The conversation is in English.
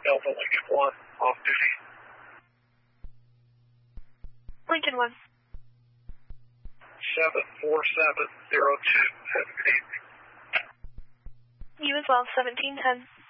Delta Lincoln 1, off duty. Lincoln 1. 74702, have a good evening. You as well, 1710.